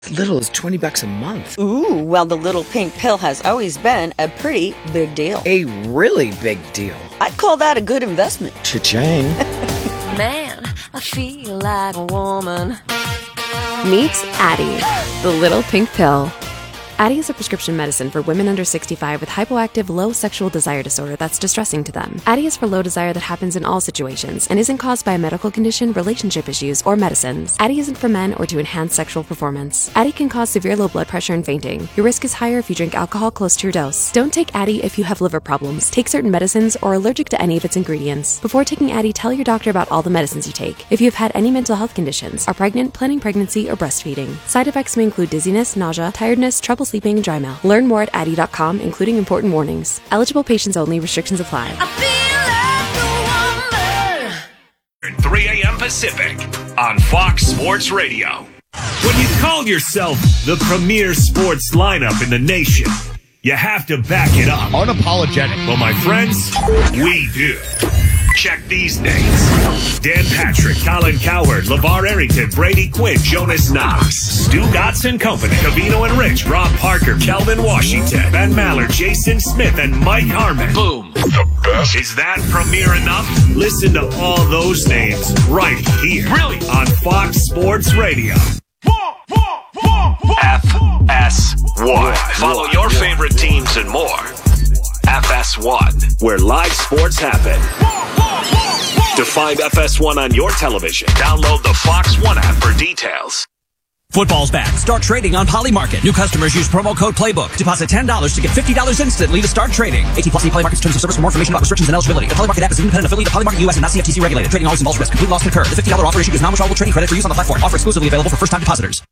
As little as $20 a month. Ooh, well, the little pink pill has always been a pretty big deal. A really big deal. I'd call that a good investment. Cha-ching. Man, I feel like a woman. Meet Addyi, the little pink pill. Addyi is a prescription medicine for women under 65 with hypoactive low sexual desire disorder that's distressing to them. Addyi is for low desire that happens in all situations and isn't caused by a medical condition, relationship issues, or medicines. Addyi isn't for men or to enhance sexual performance. Addyi can cause severe low blood pressure and fainting. Your risk is higher if you drink alcohol close to your dose. Don't take Addyi if you have liver problems, take certain medicines, or are allergic to any of its ingredients. Before taking Addyi, tell your doctor about all the medicines you take. If you have had any mental health conditions, are pregnant, planning pregnancy, or breastfeeding. Side effects may include dizziness, nausea, tiredness, trouble sleeping, and dry mouth. Learn more at Addyi.com, including important warnings. Eligible patients only. Restrictions apply. I feel like a woman. 3 a.m. Pacific on Fox Sports Radio. When you call yourself the premier sports lineup in the nation, you have to back it up. Unapologetic. Well, my friends, we do. Check these names: Dan Patrick, Colin Cowherd, LeVar Arrington, Brady Quinn, Jonas Knox, Stu Gotts Company, Cavino and Rich, Rob Parker, Kelvin Washington, Ben Maller, Jason Smith, and Mike Harmon. Boom. The best. Is that premier enough? Listen to all those names right here. Really? On Fox Sports Radio. FS1. Follow your favorite teams and more. FS1, where live sports happen. To find FS1 on your television, download the Fox One app for details. Football's back. Start trading on Polymarket. New customers use promo code PLAYBOOK. Deposit $10 to get $50 instantly to start trading. 18+ Polymarket's terms of service. For more information about restrictions and eligibility. The Polymarket app is an independent affiliate of Polymarket US and not CFTC regulated. Trading always involves risk. Complete loss can occur. The $50 offer issued is non-withdrawable trading credit for use on the platform. Offer exclusively available for first-time depositors.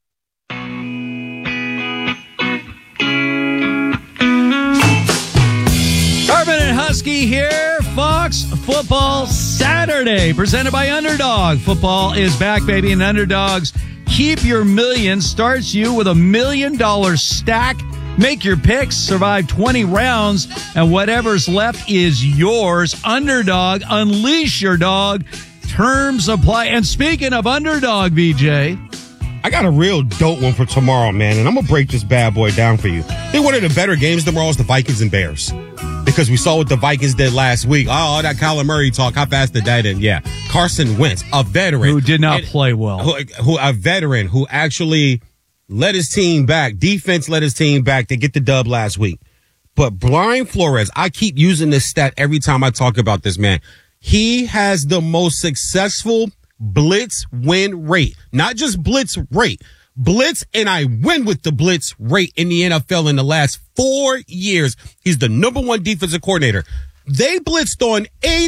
Urban and Husky here. Fox Football Saturday, presented by Underdog. Football is back, baby, and Underdogs Keep Your Million starts you with $1 million stack. Make your picks, survive 20 rounds, and whatever's left is yours. Underdog, unleash your dog. Terms apply. And speaking of Underdog, VJ, I got a real dope one for tomorrow, man, and I'm going to break this bad boy down for you. I think one of the better games tomorrow is the Vikings and Bears, because we saw what the Vikings did last week. Oh, all that Kyler Murray talk, how fast did that end? Yeah. Carson Wentz, a veteran. who did not play well. A veteran who actually led his team back. Defense led his team back to get the dub last week. But Brian Flores, I keep using this stat every time I talk about this, man. He has the most successful blitz win rate. Not just blitz rate. Blitz, and I win with the blitz rate in the NFL in the last 4 years. He's the #1 defensive coordinator. They blitzed on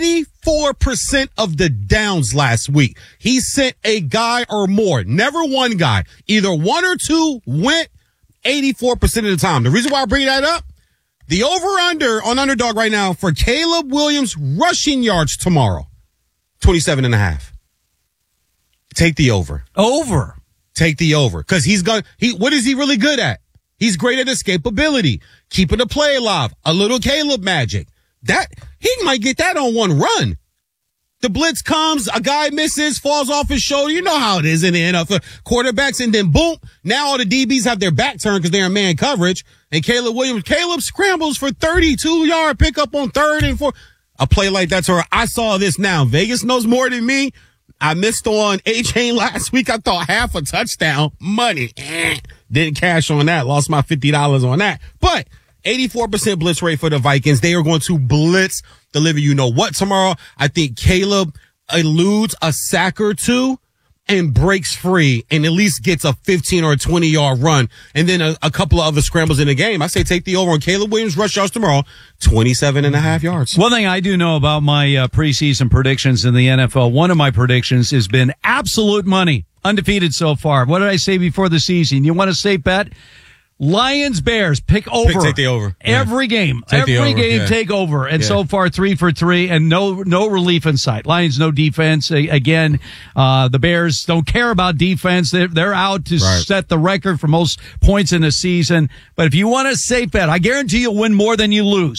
84% of the downs last week. He sent a guy or more, never one guy. Either one or two went 84% of the time. The reason why I bring that up, the over-under on Underdog right now for Caleb Williams rushing yards tomorrow, 27.5. Take the over. Over. Take the over. Because what is he really good at? He's great at escapability, keeping the play alive, a little Caleb magic. He might get that on one run. The blitz comes, a guy misses, falls off his shoulder. You know how it is in the NFL. Quarterbacks, and then boom, now all the DBs have their back turned because they're in man coverage. And Caleb scrambles for 32-yard pickup on 3rd and 4th. A play like that's where I saw this now. Vegas knows more than me. I missed on A-Chain last week. I thought half a touchdown. Money. Didn't cash on that. Lost my $50 on that. But 84% blitz rate for the Vikings. They are going to blitz the living you know what tomorrow. I think Caleb eludes a sack or two and breaks free and at least gets a 15 or a 20-yard run, and then a couple of other scrambles in the game. I say take the over on Caleb Williams rush yards tomorrow, 27.5 yards. One thing I do know about my preseason predictions in the NFL, one of my predictions has been absolute money, undefeated so far. What did I say before the season? You want a safe bet? Lions, Bears, pick over. Take the over. Every game. Take Take over. And so far, 3 for 3 and no relief in sight. Lions, no defense. Again, the Bears don't care about defense. They're out to set the record for most points in a season. But if you want a safe bet, I guarantee you'll win more than you lose.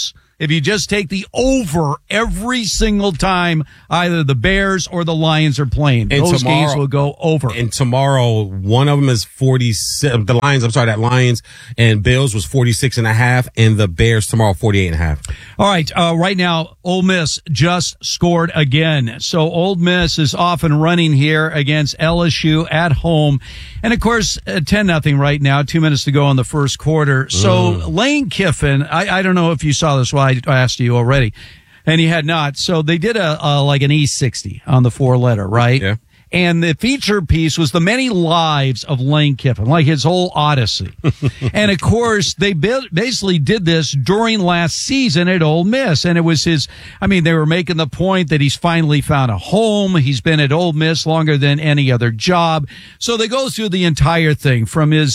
if you just take the over every single time either the Bears or the Lions are playing. And those tomorrow- games will go over. And tomorrow, one of them is 47. The Lions, that Lions and Bills was 46.5, and the Bears tomorrow 48.5. All right. Right now, Ole Miss just scored again. So Ole Miss is off and running here against LSU at home. And of course, 10-0 right now, 2 minutes to go in the first quarter. So Lane Kiffin, I don't know if you saw this. Well, I asked you already, and you had not. So they did like an E60 on the 4-letter, right? Yeah. And the feature piece was the many lives of Lane Kiffin, like his whole odyssey. And of course, they basically did this during last season at Ole Miss. And it was they were making the point that he's finally found a home. He's been at Ole Miss longer than any other job. So they go through the entire thing from his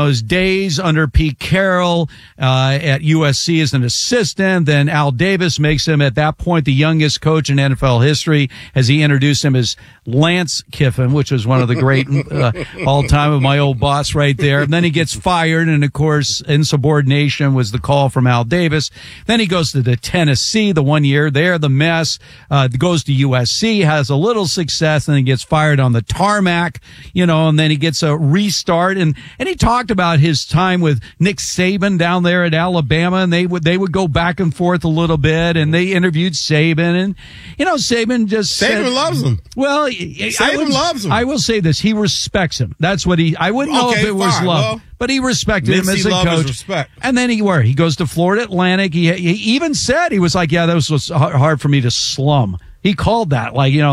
days under Pete Carroll, at USC as an assistant. Then Al Davis makes him at that point the youngest coach in NFL history as he introduced him as Lance Kiffin, which was one of the great all time of my old boss right there. And then he gets fired, and of course, insubordination was the call from Al Davis. Then he goes to the Tennessee, the 1 year there, the mess, goes to USC, has a little success, and then gets fired on the tarmac, and then he gets a restart. And he talked about his time with Nick Saban down there at Alabama, and they would go back and forth a little bit, and they interviewed Saban, and Saban just Saban loves him. Well, Saban loves him. I will say this. He respects him. That's what I wouldn't know if it was fine. love, Well, but he respected him as a love is coach. respect. And then he goes to Florida Atlantic. He even said, he was like, yeah, that was hard for me to slum. He called that,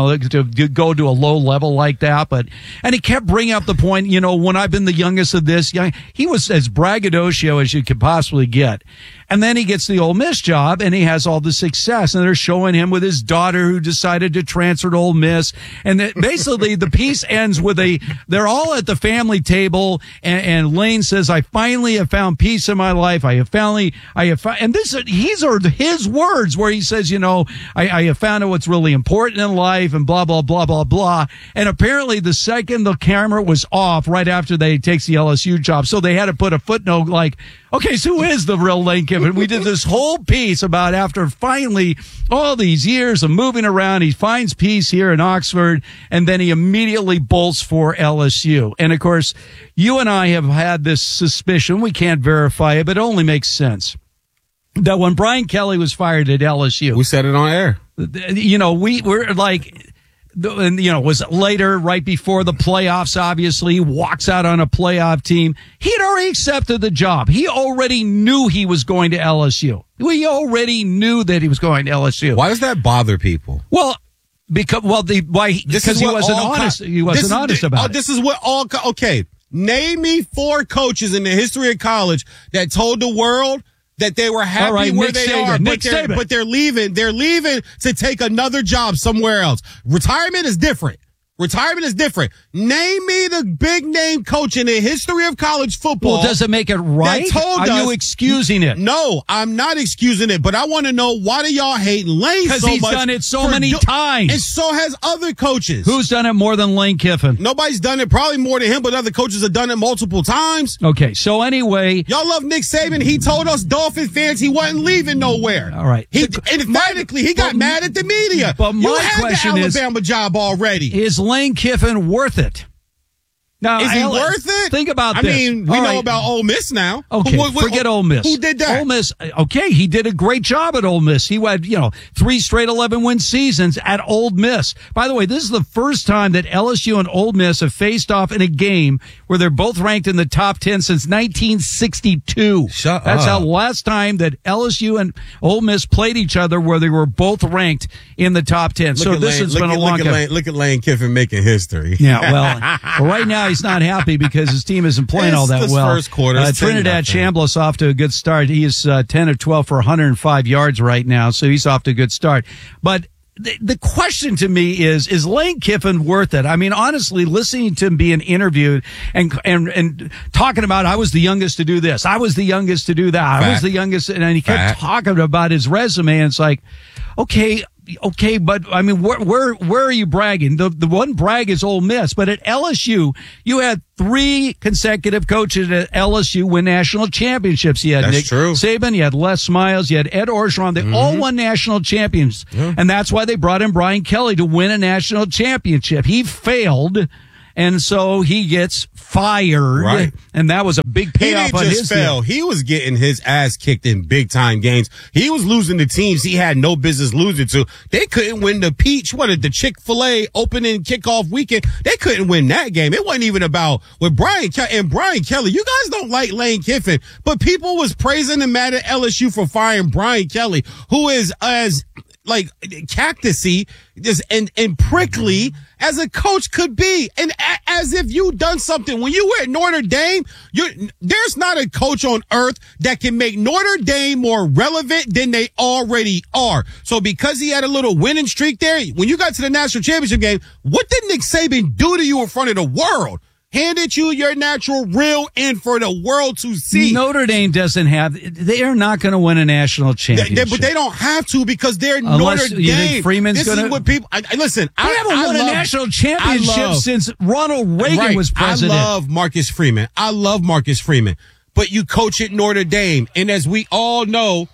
to go to a low level like that. And he kept bringing up the point, when I've been the youngest of this, he was as braggadocio as you could possibly get. And then he gets the Ole Miss job, and he has all the success. And they're showing him with his daughter who decided to transfer to Ole Miss. And basically the piece ends with they're all at the family table, and Lane says, I finally have found peace in my life. I have found, and these are his words where he says, I have found out what's really important in life, and blah, blah, blah, blah, blah. And apparently the second the camera was off right after they takes the LSU job. So they had to put a footnote like, okay, so who is the real Lane Kiffin? We did this whole piece about after finally all these years of moving around, he finds peace here in Oxford, and then he immediately bolts for LSU. And of course, you and I have had this suspicion. We can't verify it, but it only makes sense that when Brian Kelly was fired at LSU, we said it on air. We were like, was later, right before the playoffs, obviously, walks out on a playoff team. He had already accepted the job. He already knew he was going to LSU. We already knew that he was going to LSU. Why does that bother people? Well, because he wasn't honest. He wasn't honest about it. This is what okay. Name me 4 coaches in the history of college that told the world that they were happy where they are, but they're leaving. They're leaving to take another job somewhere else. Retirement is different. Name me the big name coach in the history of college football. Well, does it make it right? Are you excusing it? No, I'm not excusing it, but I want to know, why do y'all hate Lane so much? Because he's done it so many times. And so has other coaches. Who's done it more than Lane Kiffin? Nobody's done it probably more than him, but other coaches have done it multiple times. Okay, so anyway. Y'all love Nick Saban. He told us Dolphin fans he wasn't leaving nowhere. All right. He got mad at the media. But my question is, Alabama job already. Is Lane Kiffin worth it? Now, is he worth it? Think about this. I mean, we know about Ole Miss now. Okay, forget Ole Miss. Who did that? Ole Miss. Okay, he did a great job at Ole Miss. He had, 3 straight 11-win seasons at Ole Miss. By the way, this is the first time that LSU and Ole Miss have faced off in a game where they're both ranked in the top 10 since 1962. That's how last time that LSU and Ole Miss played each other, where they were both ranked in the top 10. So this has been a long time. Look at Lane Kiffin making history. Yeah, well, right now he's not happy because his team isn't playing all that well. First quarter, Trinidad Chambliss off to a good start. He is 10 of 12 for 105 yards right now, so he's off to a good start. But the question to me is Lane Kiffin worth it? I mean, honestly, listening to him being interviewed and talking about, I was the youngest to do this, I was the youngest to do that, I was the youngest, and he kept talking about his resume, and it's like, okay, okay, but I mean, where are you bragging? The one brag is Ole Miss, but at LSU, you had 3 consecutive coaches at LSU win national championships. You had Nick Saban, you had Les Miles, you had Ed Orgeron. They all won national champions, and that's why they brought in Brian Kelly to win a national championship. He failed. And so he gets fired, right. And that was a big payoff on his deal. He was getting his ass kicked in big-time games. He was losing to teams he had no business losing to. They couldn't win the the Chick-fil-A opening kickoff weekend. They couldn't win that game. It wasn't even about with Brian Kelly. You guys don't like Lane Kiffin, but people was praising him at LSU for firing Brian Kelly, who is as like cactusy and prickly as a coach could be, and as if you done something when you were at Notre Dame. There's not a coach on earth that can make Notre Dame more relevant than they already are. So because he had a little winning streak there, when you got to the national championship game, what did Nick Saban do to you in front of the world? Handed you your natural real and for the world to see. Notre Dame doesn't have, they are not going to win a national championship. But they don't have to because they're Unless Notre Dame. You think Freeman's going to? This is what people, listen. They haven't won a national championship since Ronald Reagan was president. I love Marcus Freeman. But you coach at Notre Dame. And as we all know,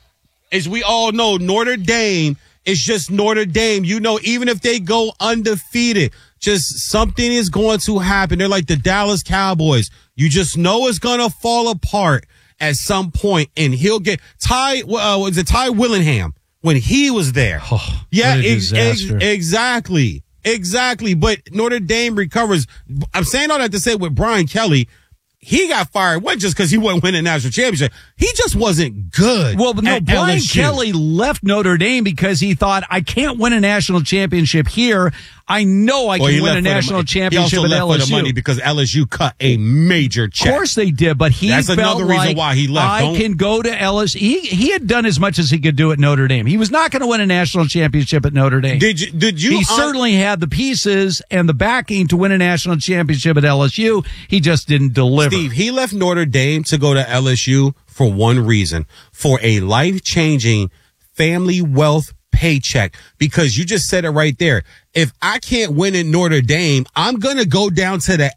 Notre Dame is just Notre Dame. You know, even if they go undefeated, just something is going to happen. They're like the Dallas Cowboys. You just know it's going to fall apart at some point, and he'll get Ty Willingham when he was there. Oh, yeah, exactly. But Notre Dame recovers. I'm saying all that to say with Brian Kelly, he got fired, wasn't just because he wasn't winning a national championship. He just wasn't good. Well, but no, Brian Kelly left Notre Dame because he thought, I can't win a national championship here. I know I can win a national championship at LSU. He also left for the money because LSU cut a major check. Of course they did, but that's another reason why he left. I can go to LSU. He had done as much as he could do at Notre Dame. He was not going to win a national championship at Notre Dame. Did you? He certainly had the pieces and the backing to win a national championship at LSU. He just didn't deliver. Steve, he left Notre Dame to go to LSU for one reason: for a life-changing family wealth paycheck. Because you just said it right there. If I can't win at Notre Dame, I'm going to go down to the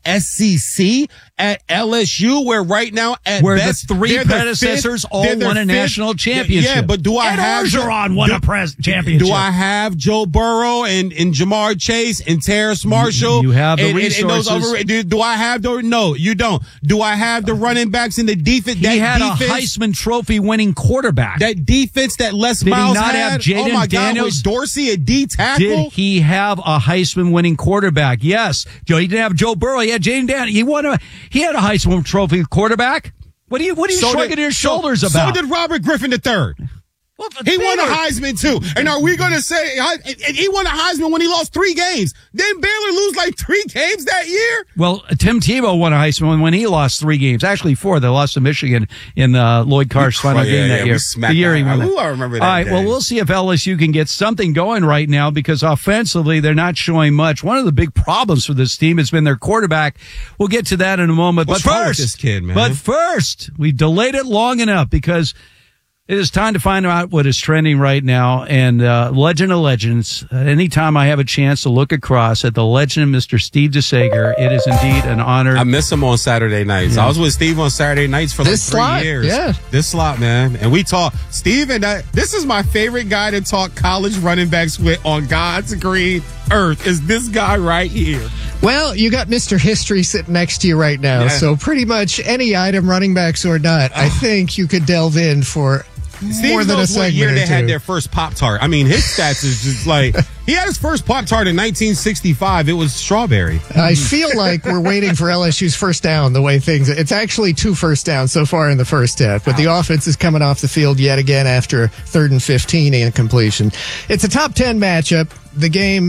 SEC at LSU, where right now at where best, the 3 predecessors all won a national championship. Yeah, but do I have Orgeron won a championship? Do I have Joe Burrow and Jamar Chase and Terrace Marshall? You have the resources. Do I have those? No, you don't. Do I have the running backs in the defense? He had a Heisman Trophy winning quarterback. That defense that Les Miles had. Did he not have Jaden Daniels? Daniels? Was Dorsey a D tackle? Did he have a Heisman winning quarterback? Yes. He didn't have Joe Burrow. He had Jaden Daniels. He had a Heisman Trophy quarterback. What are you shrugging your shoulders about? So did Robert Griffin III. Well, he won a Heisman too. And are we going to say he won a Heisman when he lost 3 games? Didn't Baylor lose like 3 games that year? Well, Tim Tebow won a Heisman when he lost 3 games. Actually 4. They lost to Michigan in Lloyd Carr's final game that year. The year he won. I remember that. All right, well, we'll see if LSU can get something going right now, because offensively they're not showing much. One of the big problems for this team has been their quarterback. We'll get to that in a moment. What's wrong with this kid, man? But first, we delayed it long enough because it is time to find out what is trending right now. And Legend of Legends, anytime I have a chance to look across at the legend, Mr. Steve DeSager, it is indeed an honor. I miss him on Saturday nights. Yeah. I was with Steve on Saturday nights for like 3 years. Yeah. This slot, man. And we talk. Steve and this is my favorite guy to talk college running backs with on God's green earth, is this guy right here. Well, you got Mr. History sitting next to you right now. Yeah. So pretty much any item, running backs or not, I think you could delve in for Steve more than a segment. What year they two. had their first Pop-Tart. I mean, his stats is just like, he had his first Pop-Tart in 1965. It was strawberry. I feel like we're waiting for LSU's first down the way things. It's actually 2 first downs so far in the first half, but the offense is coming off the field yet again after 3rd and 15 incompletion. It's a top 10 matchup. The game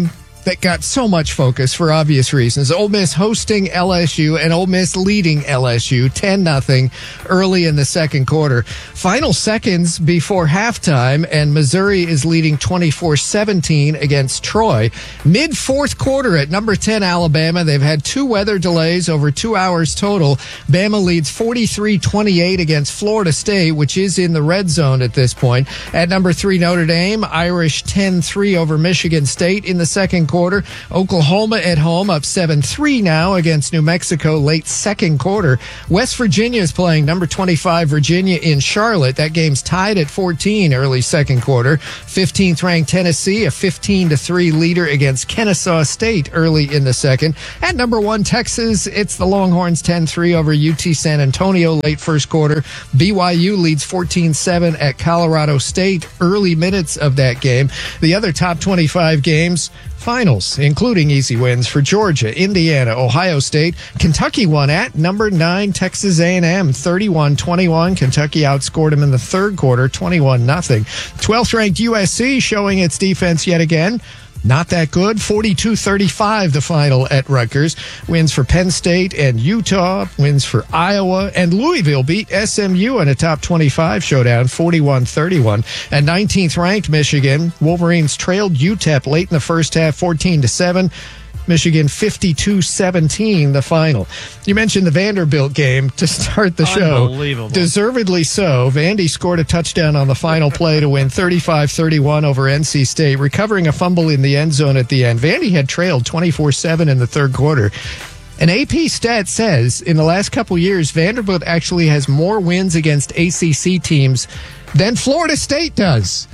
that got so much focus for obvious reasons. Ole Miss hosting LSU and Ole Miss leading LSU 10-0 early in the second quarter. Final seconds before halftime, and Missouri is leading 24-17 against Troy. Mid-fourth quarter at number 10 Alabama. They've had 2 weather delays over 2 hours total. Bama leads 43-28 against Florida State, which is in the red zone at this point. At number 3 Notre Dame, Irish 10-3 over Michigan State in the second quarter. Oklahoma at home up 7-3 now against New Mexico late second quarter. West Virginia is playing number 25 Virginia in Charlotte. That game's tied at 14 early second quarter. 15th ranked Tennessee, a 15-3 leader against Kennesaw State early in the second. At number 1 Texas, it's the Longhorns 10-3 over UT San Antonio late first quarter. BYU leads 14-7 at Colorado State early minutes of that game. The other top 25 games, finals, including easy wins for Georgia, Indiana, Ohio State. Kentucky won at number 9 Texas A&M 31-21. Kentucky outscored them in the third quarter 21-0. 12th ranked USC showing its defense yet again. Not that good. 42-35 the final at Rutgers. Wins for Penn State and Utah. Wins for Iowa. And Louisville beat SMU in a top 25 showdown, 41-31. And 19th ranked Michigan. Wolverines trailed UTEP late in the first half, 14-7. Michigan 52-17 the final. You mentioned the Vanderbilt game to start the show. Unbelievable. Deservedly so. Vandy scored a touchdown on the final play to win 35-31 over NC State, recovering a fumble in the end zone at the end. Vandy had trailed 24-7 in the third quarter. An AP stat says in the last couple years, Vanderbilt actually has more wins against ACC teams than Florida State does.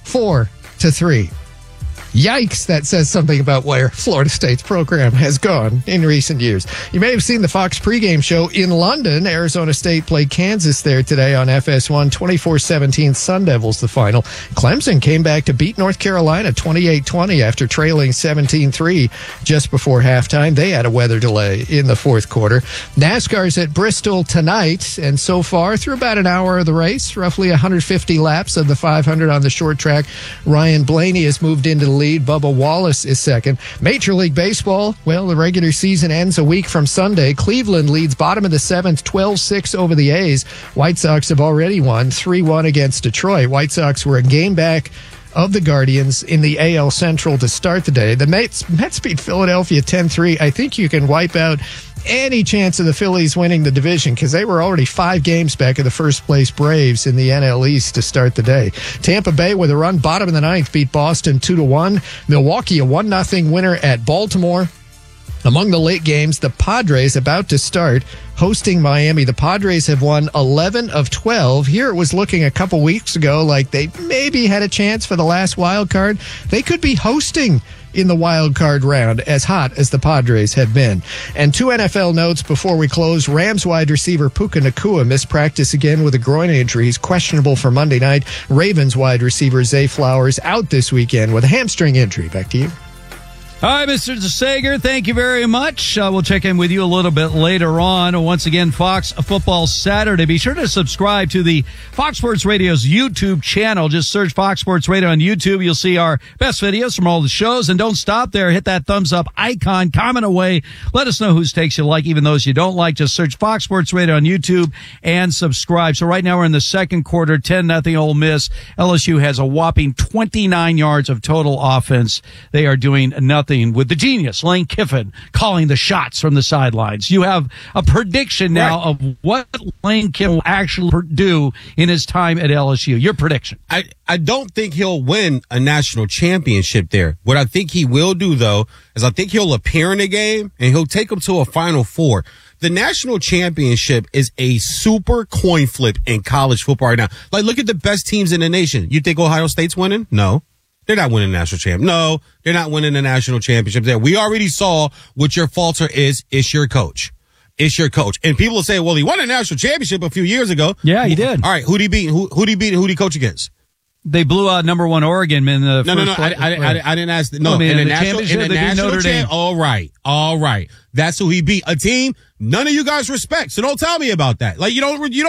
4-3. Yikes, that says something about where Florida State's program has gone in recent years. You may have seen the Fox pregame show in London. Arizona State played Kansas there today on FS1, 24-17 Sun Devils the final. Clemson came back to beat North Carolina 28-20 after trailing 17-3 just before halftime. They had a weather delay in the fourth quarter. NASCAR's at Bristol tonight, and so far through about an hour of the race, roughly 150 laps of the 500 on the short track, Ryan Blaney has moved into the lead. Bubba Wallace is second. Major League Baseball, well, the regular season ends a week from Sunday. Cleveland leads bottom of the seventh, 12-6 over the A's. White Sox have already won 3-1 against Detroit. White Sox were a game back of the Guardians in the AL Central to start the day. The Mets beat Philadelphia 10-3. I think you can wipe out any chance of the Phillies winning the division because they were already 5 games back of the first place Braves in the NL East to start the day. Tampa Bay with a run bottom of the ninth beat Boston 2-1. Milwaukee a 1-0 winner at Baltimore. Among the late games, the Padres about to start hosting Miami. The Padres have won 11 of 12. Here it was looking a couple weeks ago like they maybe had a chance for the last wild card. They could be hosting in the wild card round, as hot as the Padres have been. And 2 NFL notes before we close. Rams wide receiver Puka Nacua missed practice again with a groin injury. He's questionable for Monday night. Ravens wide receiver Zay Flowers out this weekend with a hamstring injury. Back to you. All right, Mr. Sager, thank you very much. We'll check in with you a little bit later on. Once again, Fox Football Saturday. Be sure to subscribe to the Fox Sports Radio's YouTube channel. Just search Fox Sports Radio on YouTube. You'll see our best videos from all the shows. And don't stop there. Hit that thumbs up icon. Comment away. Let us know whose takes you like, even those you don't like. Just search Fox Sports Radio on YouTube and subscribe. So right now we're in the second quarter, 10-0 Ole Miss. LSU has a whopping 29 yards of total offense. They are doing nothing with the genius, Lane Kiffin, calling the shots from the sidelines. You have a prediction now of what Lane Kiffin will actually do in his time at LSU. Your prediction. I don't think he'll win a national championship there. What I think he will do, though, is I think he'll appear in a game and he'll take them to a Final Four. The national championship is a super coin flip in college football right now. Like, look at the best teams in the nation. You think Ohio State's winning? No. They're not winning the national champ. No, they're not winning the national championship there. We already saw what your falter is. It's your coach. It's your coach. And people will say, well, he won a national championship a few years ago. Yeah, he did. All right. Who'd he beat? Who'd he beat? Who'd he coach against? They blew out number 1 Oregon in the No. I didn't ask. No, I mean, in the national championship. All right. That's who he beat. A team none of you guys respect. So don't tell me about that. Like you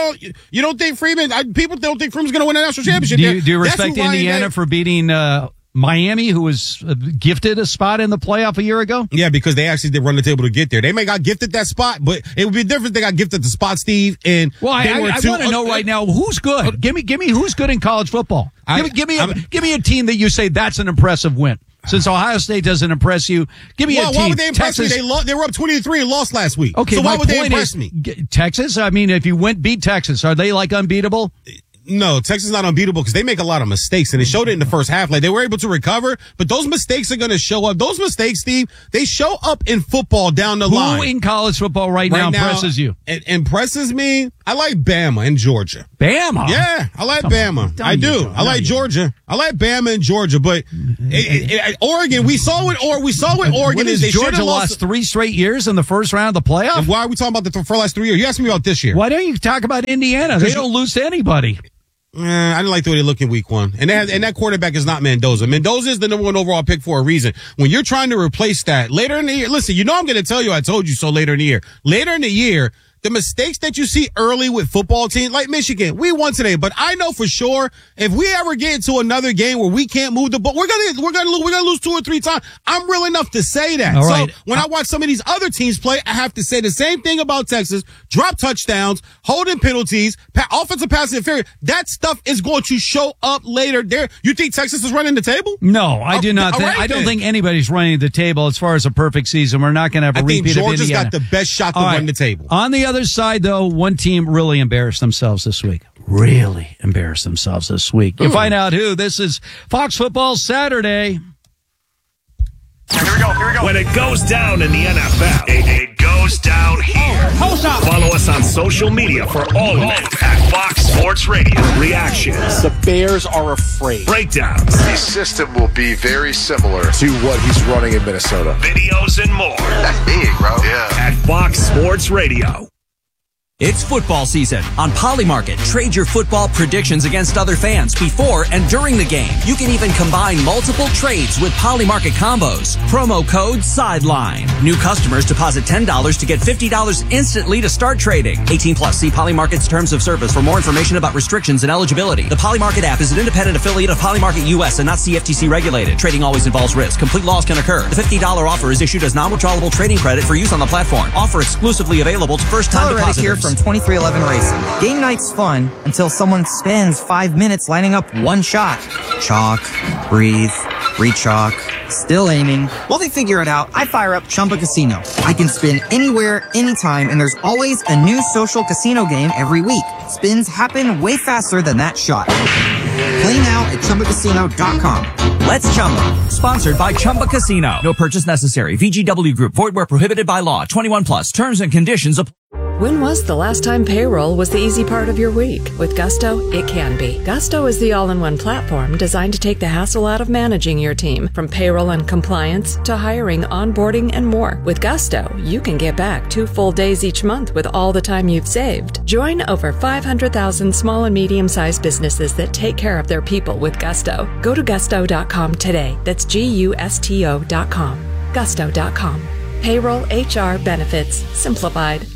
don't think Freeman? People don't think Freeman's going to win a national championship. Do you respect Indiana for beating Miami, who was gifted a spot in the playoff a year ago? Yeah, because they actually did run the table to get there. They may got gifted that spot, but it would be different if they got gifted the spot, Steve. And well, I want to know right now who's good. Give me who's good in college football. Give me a team that you say that's an impressive win. Since Ohio State doesn't impress you, give me a team. Why would they impress Texas, me? They were up 23 and lost last week. Okay, so why would they impress me? Texas? I mean, if you beat Texas, are they like unbeatable? No, Texas is not unbeatable because they make a lot of mistakes, and they showed it in the first half. Like, they were able to recover, but those mistakes are going to show up. Those mistakes, Steve, they show up in football down the line. Who in college football right now impresses you? It impresses me. I like Bama and Georgia. Bama? Yeah, I like Bama. I do. I like Georgia. I like Bama and Georgia, but Oregon, we saw with Oregon is they Georgia lost 3 straight years in the first round of the playoff. And why are we talking about the last 3 years? You asked me about this year. Why don't you talk about Indiana? They don't lose to anybody. I didn't like the way they look in week 1. And that quarterback is not Mendoza. Mendoza is the number 1 overall pick for a reason. When you're trying to replace that later in the year, listen, I'm going to tell you I told you so later in the year. Later in the year, the mistakes that you see early with football teams like Michigan, we won today, but I know for sure if we ever get into another game where we can't move the ball, we're gonna lose 2 or 3 times. I'm real enough to say that. All right. So when I watch some of these other teams play, I have to say the same thing about Texas: drop touchdowns, holding penalties, offensive pass interference. That stuff is going to show up later. There, you think Texas is running the table? No, I do not. I don't think anybody's running the table as far as a perfect season. We're not going to have a repeat of Indiana. I think Georgia's got the best shot to run the table. On the other side, though, one team really embarrassed themselves this week. You'll find out who. This is Fox Football Saturday. Here we go. When it goes down in the NFL, it goes down here. Follow us on social media for all of it at Fox Sports Radio. Reactions. The Bears are afraid. Breakdowns. His system will be very similar to what he's running in Minnesota. Videos and more. That's big, bro. Yeah. At Fox Sports Radio. It's football season. On Polymarket, trade your football predictions against other fans before and during the game. You can even combine multiple trades with Polymarket combos. Promo code SIDELINE. New customers deposit $10 to get $50 instantly to start trading. 18 plus. See Polymarket's terms of service for more information about restrictions and eligibility. The Polymarket app is an independent affiliate of Polymarket US and not CFTC regulated. Trading always involves risk. Complete loss can occur. The $50 offer is issued as non-withdrawable trading credit for use on the platform. Offer exclusively available to first-time depositors. From 2311 Racing. Game night's fun until someone spends 5 minutes lining up one shot. Chalk, breathe, re-chalk, still aiming. While they figure it out, I fire up Chumba Casino. I can spin anywhere, anytime, and there's always a new social casino game every week. Spins happen way faster than that shot. Play now at ChumbaCasino.com. Let's Chumba. Sponsored by Chumba Casino. No purchase necessary. VGW Group. Void where prohibited by law. 21 plus. Terms and conditions apply. When was the last time payroll was the easy part of your week? With Gusto, it can be. Gusto is the all-in-one platform designed to take the hassle out of managing your team, from payroll and compliance to hiring, onboarding, and more. With Gusto, you can get back 2 full days each month with all the time you've saved. Join over 500,000 small and medium-sized businesses that take care of their people with Gusto. Go to gusto.com today. That's GUSTO.com. Gusto.com. Payroll, HR, benefits, simplified.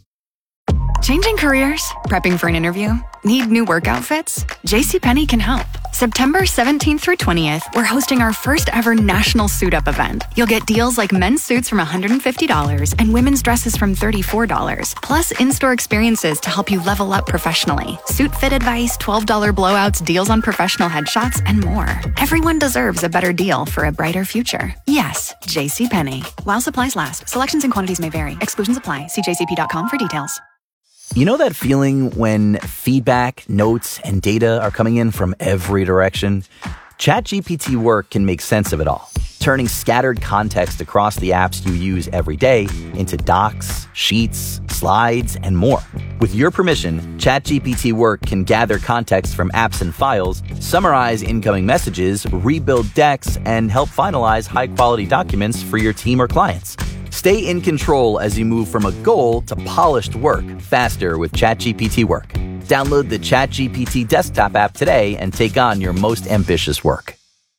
Changing careers? Prepping for an interview? Need new work outfits? JCPenney can help. September 17th through 20th, we're hosting our first ever national suit up event. You'll get deals like men's suits from $150 and women's dresses from $34, plus in-store experiences to help you level up professionally. Suit fit advice, $12 blowouts, deals on professional headshots, and more. Everyone deserves a better deal for a brighter future. Yes, JCPenney. While supplies last, selections and quantities may vary. Exclusions apply. See jcp.com for details. You know that feeling when feedback, notes, and data are coming in from every direction? ChatGPT Work can make sense of it all, turning scattered context across the apps you use every day into docs, sheets, slides, and more. With your permission, ChatGPT Work can gather context from apps and files, summarize incoming messages, rebuild decks, and help finalize high-quality documents for your team or clients. Stay in control as you move from a goal to polished work faster with ChatGPT Work. Download the ChatGPT desktop app today and take on your most ambitious work.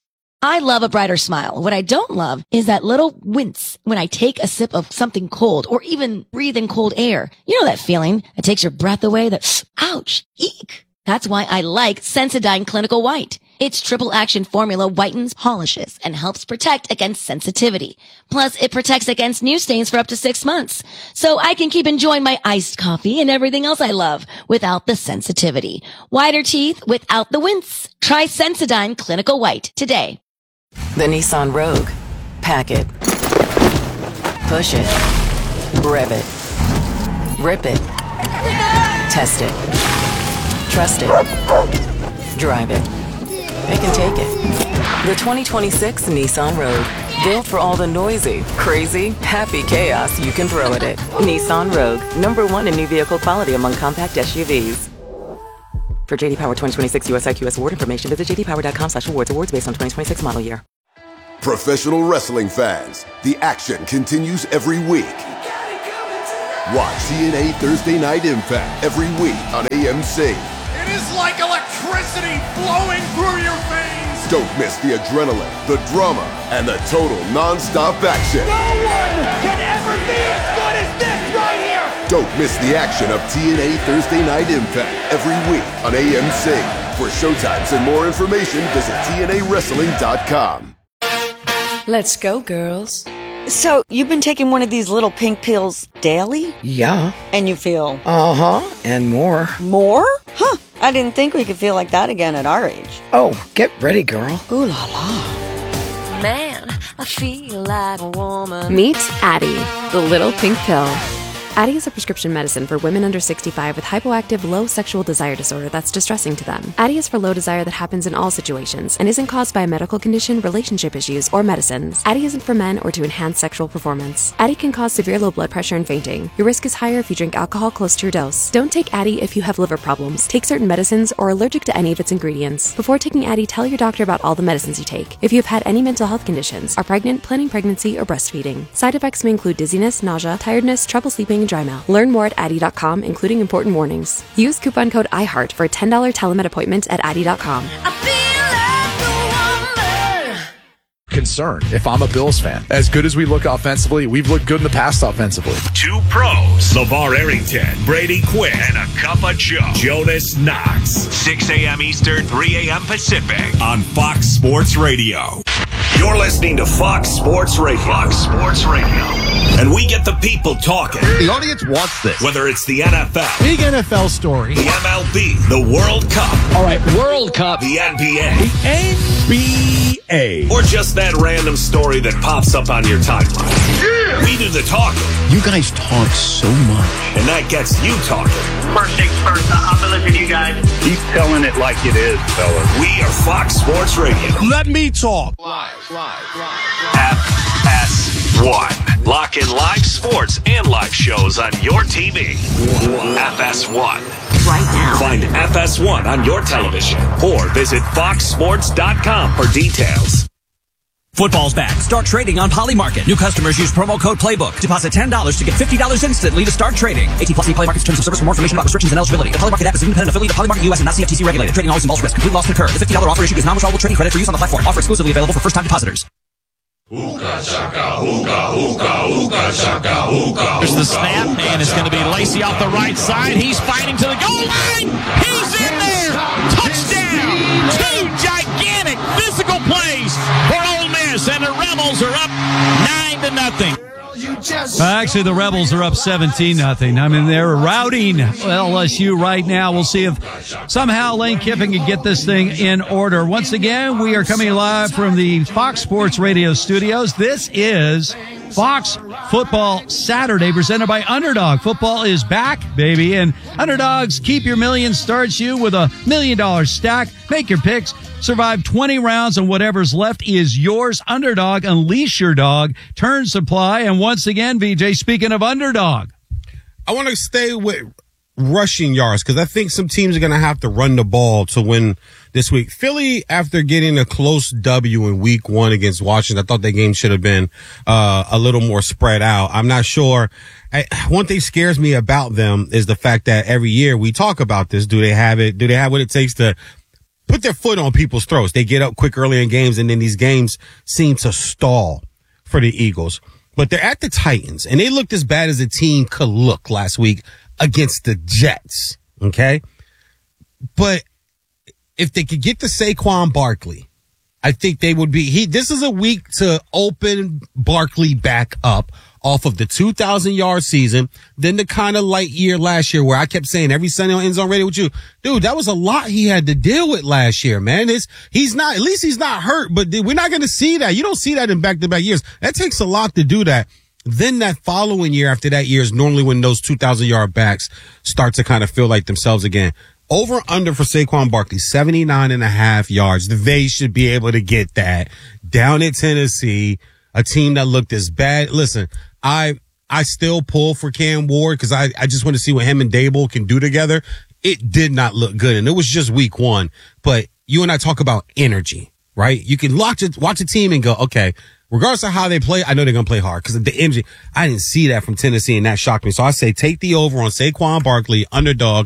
I love a brighter smile. What I don't love is that little wince when I take a sip of something cold or even breathe in cold air. You know that feeling that takes your breath away, that ouch, eek. That's why I like Sensodyne Clinical White. Its triple action formula whitens, polishes, and helps protect against sensitivity. Plus, it protects against new stains for up to 6 months. So I can keep enjoying my iced coffee and everything else I love without the sensitivity. Whiter teeth without the wince. Try Sensodyne Clinical White today. The Nissan Rogue. Pack it. Push it. Rev it. Rip it. Test it. Trust it. Drive it. It can take it. The 2026 Nissan Rogue. Built for all the noisy, crazy, happy chaos you can throw at it. Nissan Rogue. #1 in new vehicle quality among compact SUVs. For JD Power 2026 US IQS award information, visit jdpower.com/awards. Awards based on 2026 model year. Professional wrestling fans, the action continues every week. Watch TNA Thursday Night Impact every week on AMC. It is like electricity flowing through your veins. Don't miss the adrenaline, the drama, and the total non-stop action. No one can ever be as good as this right here. Don't miss the action of TNA Thursday Night Impact every week on AMC. For showtimes and more information, visit TNAWrestling.com. Let's go, girls. So, you've been taking one of these little pink pills daily? Yeah. And you feel? Uh-huh. And more. More? Huh. I didn't think we could feel like that again at our age. Oh, get ready, girl. Ooh la la. Man, I feel like a woman. Meet Addie, the little pink pill. Addie is a prescription medicine for women under 65 with hypoactive low sexual desire disorder that's distressing to them. Addie is for low desire that happens in all situations and isn't caused by a medical condition, relationship issues, or medicines. Addie isn't for men or to enhance sexual performance. Addie can cause severe low blood pressure and fainting. Your risk is higher if you drink alcohol close to your dose. Don't take Addie if you have liver problems, take certain medicines, or are allergic to any of its ingredients. Before taking Addie, tell your doctor about all the medicines you take. If you have had any mental health conditions, are pregnant, planning pregnancy, or breastfeeding. Side effects may include dizziness, nausea, tiredness, trouble sleeping, and dry mouth. Learn more at Addie.com, including important warnings. Use coupon code IHEART for a $10 telemed appointment at Addie.com. Concerned if I'm a Bills fan. As good as we look offensively, we've looked good in the past offensively. Two pros, LeVar Arrington, Brady Quinn, and a cup of Joe, Jonas Knox. 6 a.m. Eastern, 3 a.m. Pacific on Fox Sports Radio. You're listening to Fox Sports Radio. Fox Sports Radio. And we get the people talking. The audience wants this. Whether it's the NFL, big NFL story, the MLB, the World Cup. All right, World Cup. The NBA. The NBA. Or just that random story that pops up on your timeline. Yeah. We do the talking. You guys talk so much. And that gets you talking. First things first, I'm going to listen to you guys. Keep telling it like it is, fellas. We are Fox Sports Radio. Let me talk. Live. FS1. Lock in live sports and live shows on your TV. FS1. Right now. Find FS1 on your television or visit foxsports.com for details. Football's back. Start trading on Polymarket. New customers use promo code Playbook. Deposit $10 to get $50 instantly to start trading. 18+ Polymarket's terms of service. For more information about restrictions and eligibility. The Polymarket app is an independent affiliate of Polymarket US and not CFTC regulated. Trading always involves risk. Complete loss concurred. The $50 offer issued is non-withdrawable trading credit for use on the platform. Offer exclusively available for first-time depositors. There's the snap, and it's going to be Lacey off the right side. He's fighting to the goal line. He's in there. Touchdown. Two gigantic physical plays for Ole Miss, and the Rebels are up 9-0. Actually, the Rebels are up 17-0. I mean, they're routing LSU right now. We'll see if somehow Lane Kiffin can get this thing in order. Once again, we are coming live from the Fox Sports Radio studios. This is Fox Football Saturday presented by Underdog. Football is back, baby, and Underdog's Keep Your Million starts you with $1 million stack. Make your picks. Survive 20 rounds, and whatever's left is yours. Underdog, unleash your dog. Turn supply. And once again, VJ, speaking of Underdog, I want to stay with rushing yards because I think some teams are going to have to run the ball to win this week. Philly, after getting a close W in week 1 against Washington, I thought that game should have been a little more spread out. I'm not sure. One thing scares me about them is the fact that every year we talk about this. Do they have it? Do they have what it takes to put their foot on people's throats? They get up quick early in games, and then these games seem to stall for the Eagles. But they're at the Titans, and they looked as bad as a team could look last week against the Jets. Okay? But if they could get to Saquon Barkley, I think they would be, this is a week to open Barkley back up off of the 2,000-yard season, then the kind of light year last year where I kept saying every Sunday on End Zone Radio with you, dude, that was a lot he had to deal with last year, man. At least he's not hurt, but we're not going to see that. You don't see that in back-to-back years. That takes a lot to do that. Then that following year after that year is normally when those 2,000-yard backs start to kind of feel like themselves again. Over under for Saquon Barkley, 79.5 yards. They should be able to get that down at Tennessee, a team that looked as bad. Listen, I still pull for Cam Ward because I just want to see what him and Dable can do together. It did not look good, and it was just week one. But you and I talk about energy, right? You can watch a team and go, okay, regardless of how they play, I know they're going to play hard because of the energy. I didn't see that from Tennessee, and that shocked me. So I say take the over on Saquon Barkley, underdog,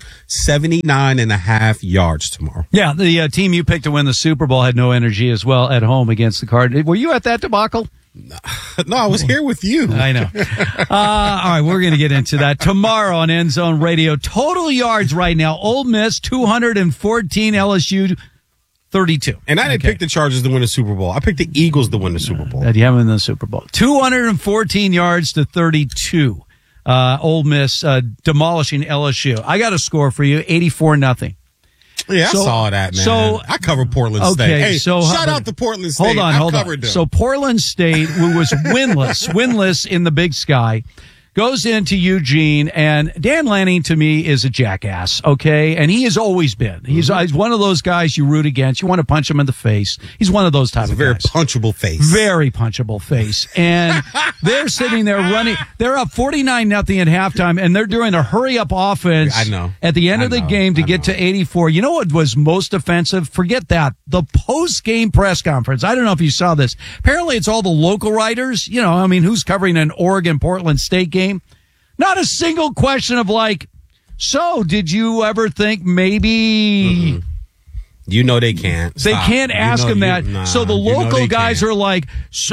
79.5 yards tomorrow. Yeah, the team you picked to win the Super Bowl had no energy as well at home against the Cardinals. Were you at that debacle? No, I was here with you. I know. All right, we're going to get into that tomorrow on End Zone Radio. Total yards right now, Ole Miss, 214, LSU, 32. And I didn't pick the Chargers to win the Super Bowl. I picked the Eagles to win the Super Bowl. That you haven't won the Super Bowl. 214 yards to 32. Ole Miss demolishing LSU. I got a score for you, 84-0. Yeah, I saw that, man. So I covered Portland State. Hey, shout out to Portland State. Hold on. Them. So Portland State, who was winless in the Big Sky, goes into Eugene, and Dan Lanning to me is a jackass, okay? And he has always been. He's one of those guys you root against. You want to punch him in the face. He's one of those type of guys. Very punchable face. Very punchable face. And they're sitting there running. They're up 49-0 at halftime, and they're doing a hurry-up offense at the end of the game to get to 84. You know what was most offensive? Forget that. The post-game press conference. I don't know if you saw this. Apparently, it's all the local writers. You know, I mean, who's covering an Oregon-Portland State game? Not a single question of like, so did you ever think maybe... You know they can't. They can't ask him that. So the local guys are like,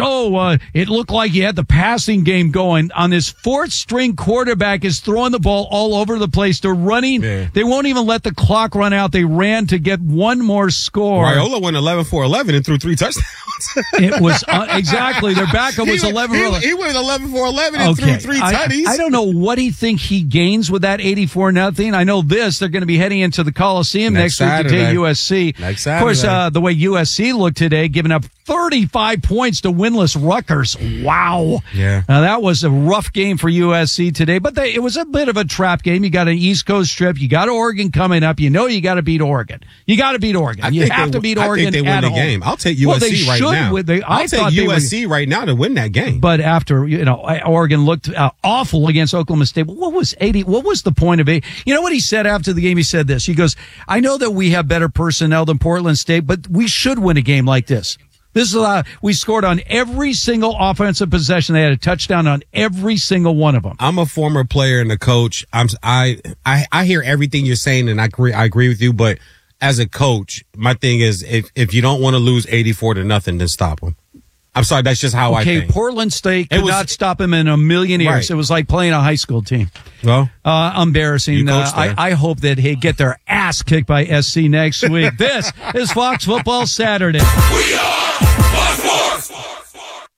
it looked like you had the passing game going. On this fourth-string quarterback is throwing the ball all over the place. They're running. Yeah. They won't even let the clock run out. They ran to get one more score. Raiola went 11-for-11 and threw 3 touchdowns. It was exactly. Their backup was 11-for-11. He went 11-for-11 and threw 3 tutties. I don't know what he thinks he gains with that 84-0. I know this. They're going to be heading into the Coliseum next week to take USC. Next Saturday. Of course, the way USC looked today, giving up 35 points to winless Rutgers. Wow. Yeah. Now, that was a rough game for USC today, but it was a bit of a trap game. You got an East Coast trip. You got Oregon coming up. You know you got to beat Oregon. You got to beat Oregon. You have to beat Oregon. I think they win the game. I'll take USC right now. I'll take USC right now to win that game. But after, Oregon looked awful against Oklahoma State. But what was the point of it? You know what he said after the game? He said this. He goes, I know that we have better personnel than Portland State, but we should win a game like this. This is we scored on every single offensive possession. They had a touchdown on every single one of them. I'm a former player and a coach. I hear everything you're saying, and I agree with you. But as a coach, my thing is if you don't want to lose 84-0, then stop them. I'm sorry, that's just how I think. Okay, Portland State could not stop him in a million years. Right. It was like playing a high school team. Well, embarrassing. I hope that they get their ass kicked by SC next week. This is Fox Football Saturday. We are Fox Sports.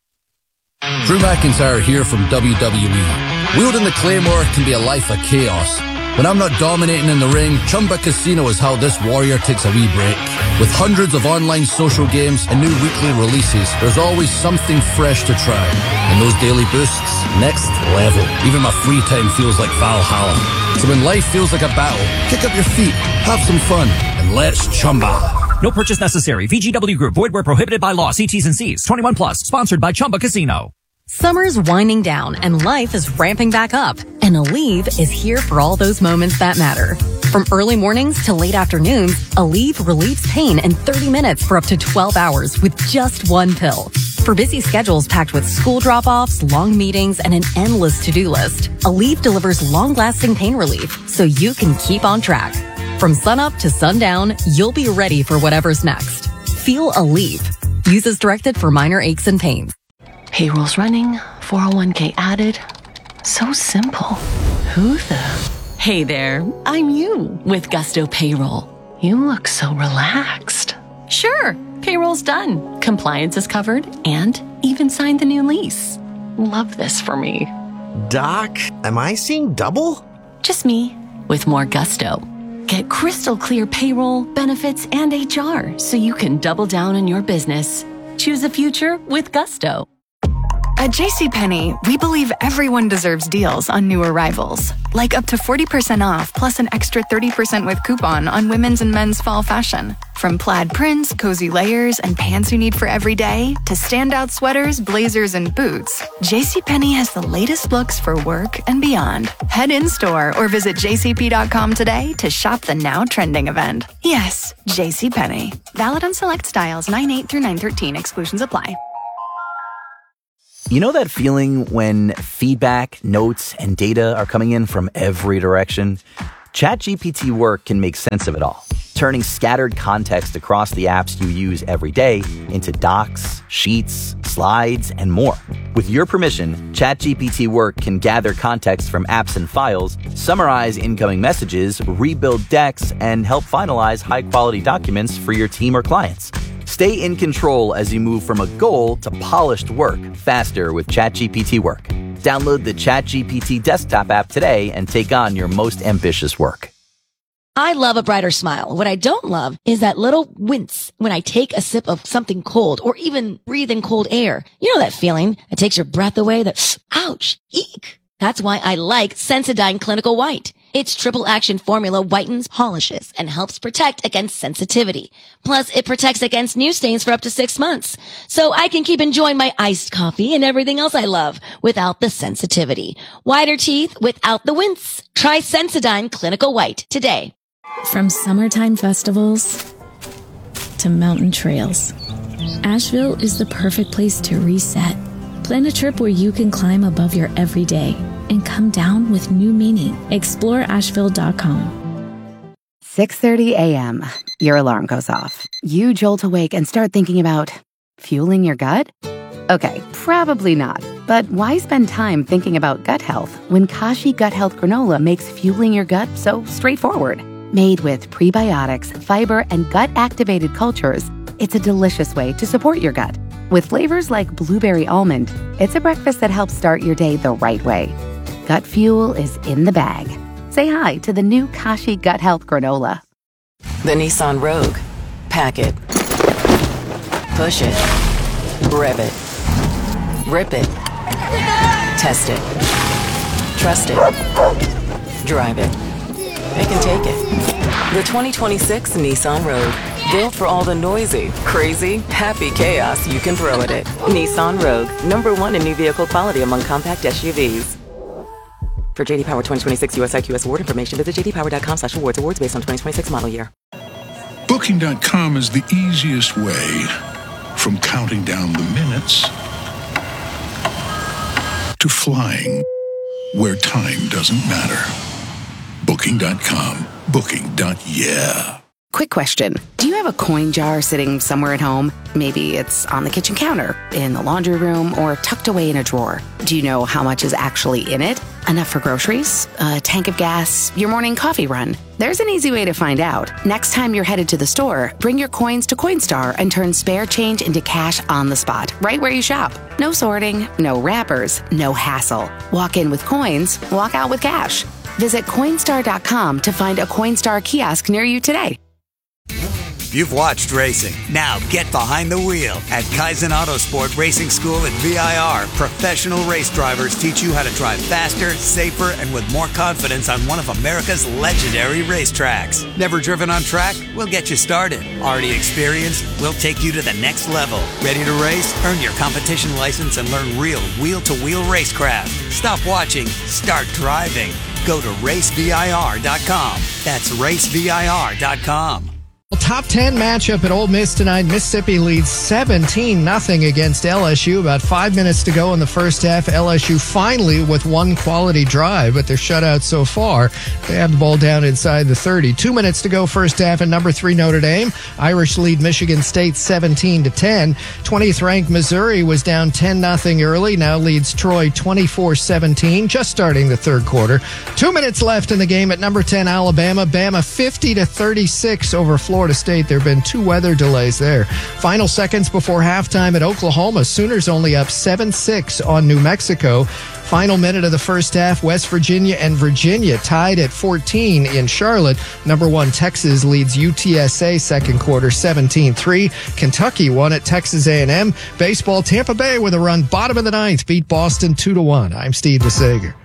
Drew McIntyre here from WWE. Wielding the Claymore can be a life of chaos. When I'm not dominating in the ring, Chumba Casino is how this warrior takes a wee break. With hundreds of online social games and new weekly releases, there's always something fresh to try. And those daily boosts, next level. Even my free time feels like Valhalla. So when life feels like a battle, kick up your feet, have some fun, and let's Chumba. No purchase necessary. VGW Group. Void where prohibited by law. See T's and C's. 21 plus. Sponsored by Chumba Casino. Summer's winding down and life is ramping back up. And Aleve is here for all those moments that matter. From early mornings to late afternoons, Aleve relieves pain in 30 minutes for up to 12 hours with just one pill. For busy schedules packed with school drop-offs, long meetings, and an endless to-do list, Aleve delivers long-lasting pain relief so you can keep on track. From sunup to sundown, you'll be ready for whatever's next. Feel Aleve. Use as directed for minor aches and pains. Payroll's running, 401k added. So simple. Who the? Hey there, I'm you with Gusto Payroll. You look so relaxed. Sure, payroll's done. Compliance is covered and even signed the new lease. Love this for me. Doc, am I seeing double? Just me, with more gusto. Get crystal clear payroll, benefits, and HR so you can double down on your business. Choose a future with gusto. At JCPenney, we believe everyone deserves deals on new arrivals, like up to 40% off plus an extra 30% with coupon on women's and men's fall fashion. From plaid prints, cozy layers, and pants you need for every day, to standout sweaters, blazers, and boots, JCPenney has the latest looks for work and beyond. Head in-store or visit jcp.com today to shop the now trending event. Yes, JCPenney. Valid on select styles 9/8 through 9/13. Exclusions apply. You know that feeling when feedback, notes, and data are coming in from every direction? ChatGPT Work can make sense of it all, turning scattered context across the apps you use every day into docs, sheets, slides, and more. With your permission, ChatGPT Work can gather context from apps and files, summarize incoming messages, rebuild decks, and help finalize high-quality documents for your team or clients. Stay in control as you move from a goal to polished work faster with ChatGPT Work. Download the ChatGPT desktop app today and take on your most ambitious work. I love a brighter smile. What I don't love is that little wince when I take a sip of something cold or even breathe in cold air. You know that feeling that takes your breath away, that ouch, eek. That's why I like Sensodyne Clinical White. Its triple action formula whitens, polishes, and helps protect against sensitivity. Plus, it protects against new stains for up to 6 months. So I can keep enjoying my iced coffee and everything else I love without the sensitivity. Whiter teeth without the wince. Try Sensodyne Clinical White today. From summertime festivals to mountain trails, Asheville is the perfect place to reset. Plan a trip where you can climb above your everyday and come down with new meaning. Explore Asheville.com. 6:30 a.m. Your alarm goes off. You jolt awake and start thinking about fueling your gut? Okay, probably not. But why spend time thinking about gut health when Kashi Gut Health Granola makes fueling your gut so straightforward? Made with prebiotics, fiber, and gut-activated cultures, it's a delicious way to support your gut. With flavors like blueberry almond, it's a breakfast that helps start your day the right way. Gut fuel is in the bag. Say hi to the new Kashi Gut Health Granola. The Nissan Rogue. Pack it. Push it. Rev it. Rip it. Test it. Trust it. Drive it. It can take it. The 2026 Nissan Rogue. Built for all the noisy, crazy, happy chaos you can throw at it. Nissan Rogue. #1 in new vehicle quality among compact SUVs. For JD Power 2026 US IQS award information, visit jdpower.com/awards. Awards based on 2026 model year. Booking.com is the easiest way from counting down the minutes to flying where time doesn't matter. Booking.com. Booking.yeah. Quick question. Do you have a coin jar sitting somewhere at home? Maybe it's on the kitchen counter, in the laundry room, or tucked away in a drawer. Do you know how much is actually in it? Enough for groceries? A tank of gas? Your morning coffee run? There's an easy way to find out. Next time you're headed to the store, bring your coins to Coinstar and turn spare change into cash on the spot, right where you shop. No sorting, no wrappers, no hassle. Walk in with coins, walk out with cash. Visit Coinstar.com to find a Coinstar kiosk near you today. You've watched racing. Now get behind the wheel. At Kaizen Autosport Racing School at VIR, professional race drivers teach you how to drive faster, safer, and with more confidence on one of America's legendary racetracks. Never driven on track? We'll get you started. Already experienced? We'll take you to the next level. Ready to race? Earn your competition license and learn real wheel-to-wheel racecraft. Stop watching. Start driving. Go to racevir.com. That's racevir.com. top 10 matchup at Ole Miss tonight. Mississippi leads 17-0 against LSU. About 5 minutes to go in the first half. LSU finally with one quality drive, but they're shut out so far. They have the ball down inside the 30. 2 minutes to go first half, and number 3 Notre Dame. Irish lead Michigan State 17-10. 20th ranked Missouri was down 10-0 early. Now leads Troy 24-17, just starting the third quarter. 2 minutes left in the game at number 10 Alabama. Bama 50-36 over Florida State. There have been 2 weather delays there. Final seconds before halftime at Oklahoma. Sooners only up 7-6 on New Mexico. Final minute of the first half, West Virginia and Virginia tied at 14 in Charlotte. Number 1 Texas leads UTSA second quarter 17-3. Kentucky won at Texas A&M. Baseball, Tampa Bay with a run bottom of the ninth beat Boston 2-1. I'm Steve DeSager.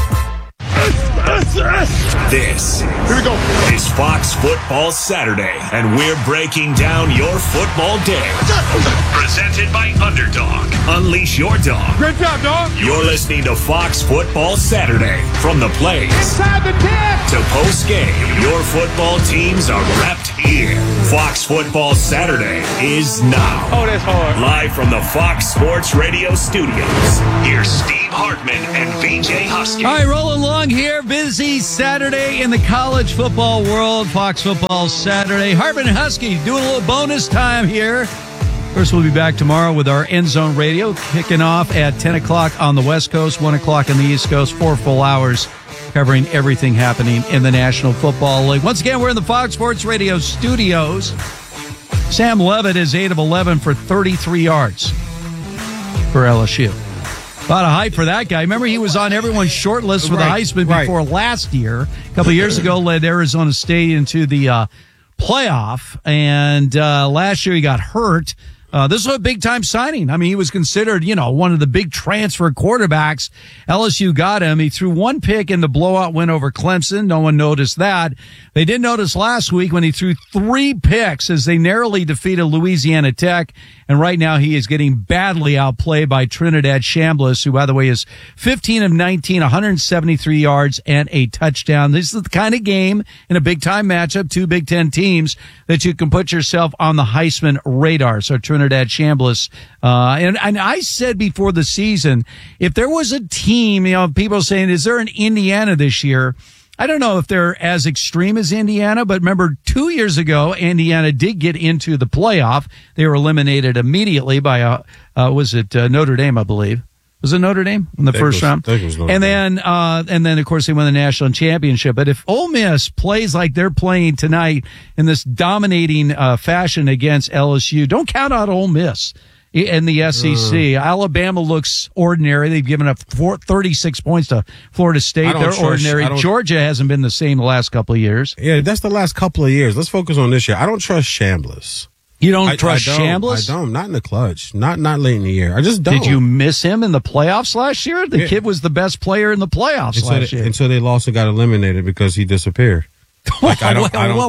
This is Fox Football Saturday, and we're breaking down your football day. Presented by Underdog. Unleash your dog. Great job, dog. You're listening to Fox Football Saturday. From the plays Inside the 10 to post-game, your football teams are wrapped here. Fox Football Saturday is now. Oh, that's hard. Live from the Fox Sports Radio studios. Here's Steve Hartman and VJ Husky. All right, rolling along here. Busy Saturday in the college football world. Fox Football Saturday. Hartman and Husky doing a little bonus time here. First, we'll be back tomorrow with our End Zone Radio, kicking off at 10 o'clock on the West Coast, 1 o'clock on the East Coast, 4 full hours covering everything happening in the National Football League. Once again, we're in the Fox Sports Radio studios. Sam Levitt is 8 of 11 for 33 yards for LSU. A lot of hype for that guy. Remember, he was on everyone's short list for the Heisman before last year. A couple of years ago, led Arizona State into the playoff, and last year he got hurt. This was a big-time signing. I mean, he was considered, one of the big transfer quarterbacks. LSU got him. He threw 1 pick in the blowout win over Clemson. No one noticed that. They did notice last week when he threw 3 picks as they narrowly defeated Louisiana Tech. And right now he is getting badly outplayed by Trinidad Chambliss, who, by the way, is 15 of 19, 173 yards and a touchdown. This is the kind of game in a big-time matchup, 2 Big Ten teams, that you can put yourself on the Heisman radar. So Trinidad Chambliss. And I said before the season, if there was a team, people saying, is there an Indiana this year? I don't know if they're as extreme as Indiana, but remember 2 years ago, Indiana did get into the playoff. They were eliminated immediately by, Notre Dame, I believe. Was it Notre Dame in the first round? And then, of course, they won the national championship. But if Ole Miss plays like they're playing tonight in this dominating fashion against LSU, don't count out Ole Miss in the SEC. Alabama looks ordinary. They've given up 36 points to Florida State. They're ordinary. Georgia hasn't been the same the last couple of years. Yeah, that's the last couple of years. Let's focus on this year. I don't trust Chambliss. You don't trust Chambliss? I don't. Not in the clutch. Not late in the year. I just don't. Did you miss him in the playoffs last year? The kid was the best player in the playoffs last year. Until they lost and got eliminated because he disappeared. Like, I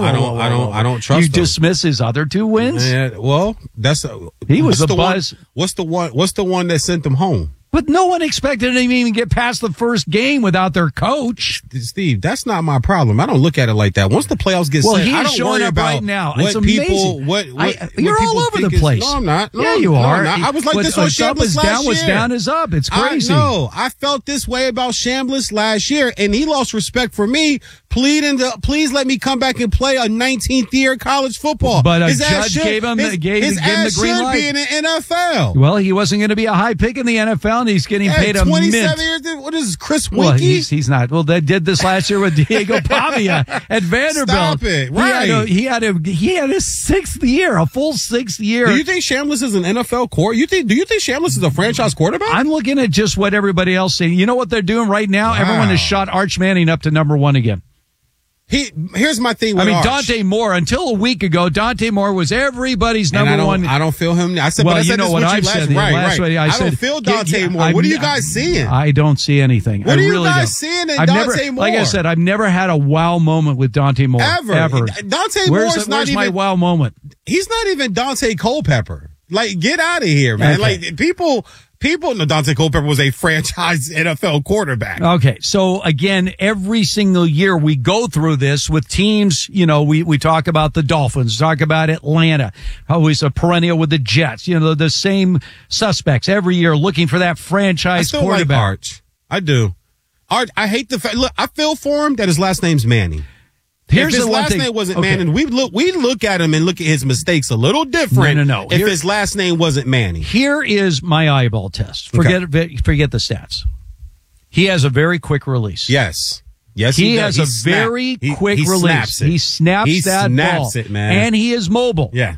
don't trust him. You dismiss his other 2 wins? Yeah, well, he was the buzz. What's the one that sent them home? But no one expected them to even get past the first game without their coach. Steve, that's not my problem. I don't look at it like that. Once the playoffs get set, I don't worry about right now. What it's amazing. You're all over the place. No, I'm not. Yeah, you are. I was like this on Chambliss last year. What's down is up. It's crazy. I felt this way about Chambliss last year, and he lost respect for me. Please let me come back and play a 19th year college football. But a judge gave him the green light. Be in the NFL. Well, he wasn't going to be a high pick in the NFL, and he's getting paid a 27 mint. years. What is this, Chris Winkie? Well, he's not. Well, they did this last year with Diego Pavia at Vanderbilt. Stop it! Right? He had a 6th year, a full 6th year. Do you think Chambliss is an NFL quarterback? Do you think Chambliss is a franchise quarterback? I'm looking at just what everybody else saying. You know what they're doing right now? Wow. Everyone has shot Arch Manning up to number 1 again. Here's my thing with Arch. Dante Moore, until a week ago, Dante Moore was everybody's number 1. I don't feel him. I said, well, but I said this what with I've you said. I don't feel Dante Moore. What are you guys seeing? I don't see anything. What are you guys seeing in Dante Moore? Like I said, I've never had a wow moment with Dante Moore. Ever. Dante Moore's not even. Where's my wow moment? He's not even Dante Culpepper. Like, get out of here, man. Okay. Like, people people know Dante Culpepper was a franchise NFL quarterback. Okay. So again, every single year we go through this with teams, we talk about the Dolphins, talk about Atlanta, always a perennial with the Jets, the same suspects every year looking for that franchise quarterback. Like Arch. I do. Arch, I hate the fact, look, I feel for him that his last name's Manning. If his last name wasn't Manning, we look at him and look at his mistakes a little different. No. If his last name wasn't Manning. Here is my eyeball test. Forget the stats. He has a very quick release. Yes, he has a very quick release. He snaps that ball, it, man. And he is mobile. Yeah.